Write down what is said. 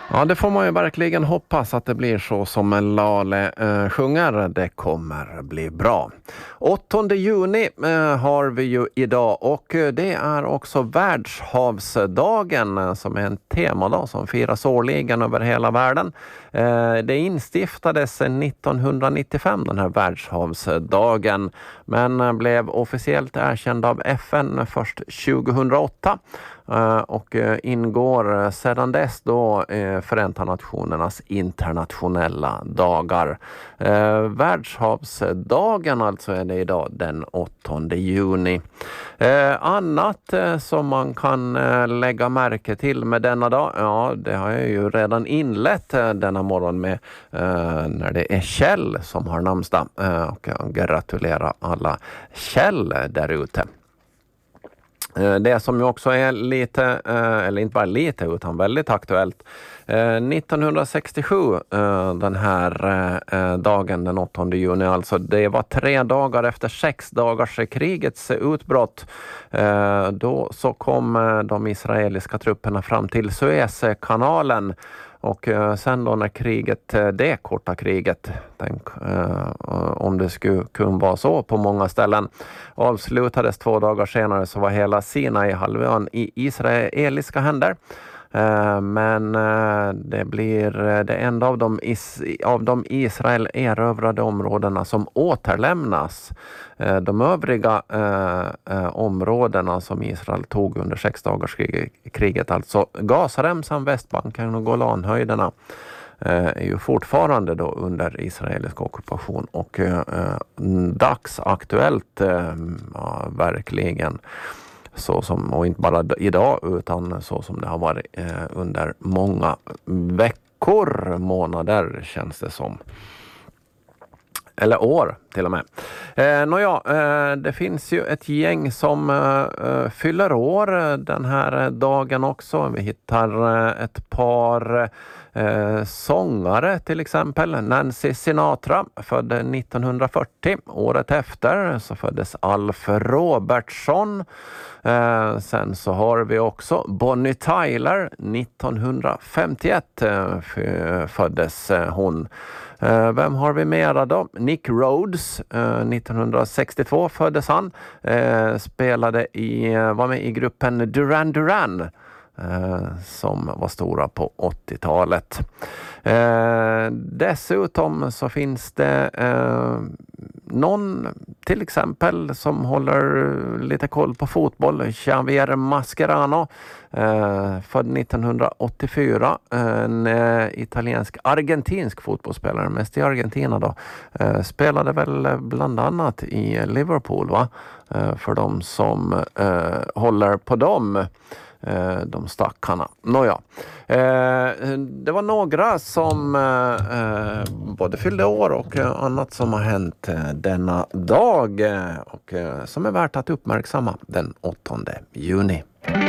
Ja, det får man ju verkligen hoppas att det blir så som Lale sjunger. Det kommer bli bra. 8 juni har vi ju idag och det är också världshavsdagen som är en temadag som firas årligen över hela världen. Det instiftades 1995 den här världshavsdagen men blev officiellt erkänd av FN först 2008. Och ingår sedan dess då Förenta Nationernas internationella dagar. Världshavsdagen alltså är det idag den 8 juni. Annat som man kan lägga märke till med denna dag, ja det har jag ju redan inlett denna morgon med när det är Kjell som har namnsdag. Och jag gratulerar alla Kjell där ute. Det som ju också är lite, eller inte bara lite utan väldigt aktuellt. 1967, den här dagen den 8 juni, alltså det var 3 dagar efter 6 dagars krigets utbrott. Då så kom de israeliska trupperna fram till Suezkanalen. Och sen då när kriget, det korta kriget, tänk om det skulle kunna vara så på många ställen, avslutades 2 dagar senare så var hela Sinai-halvön i israeliska händer. Men det blir det enda av de Israel erövrade områdena som återlämnas. De övriga områdena som Israel tog under 6 dagars kriget, alltså Gazaremsan, Västbanken och Golanhöjderna, är ju fortfarande då under israelisk ockupation och dagsaktuellt verkligen. Så som, och inte bara idag utan så som det har varit under många veckor, månader känns det som. Eller år till och med. Det finns ju ett gäng som fyller år den här dagen också. Vi hittar ett par sångare till exempel. Nancy Sinatra född 1940. Året efter så föddes Alf Robertson. Sen så har vi också Bonnie Tyler. 1951 föddes hon. Vem har vi mera då? Nick Rhodes, 1962 föddes han. Var med i gruppen Duran Duran. Som var stora på 80-talet. Dessutom så finns det någon till exempel som håller lite koll på fotboll, Javier Mascherano, född 1984, en argentinsk fotbollsspelare, mest i Argentina då, spelade väl bland annat i Liverpool, va? För de som håller på dem. De stackarna. Det var några som både fyllde år och annat som har hänt denna dag och som är värt att uppmärksamma den 8 juni.